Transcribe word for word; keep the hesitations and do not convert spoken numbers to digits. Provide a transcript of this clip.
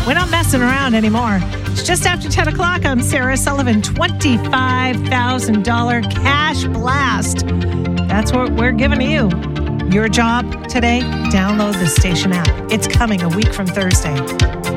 We're not messing around anymore. It's just after ten o'clock. I'm Sarah Sullivan. twenty-five thousand dollars cash blast. That's what we're giving to you. Your job today, download the station app. It's coming a week from Thursday.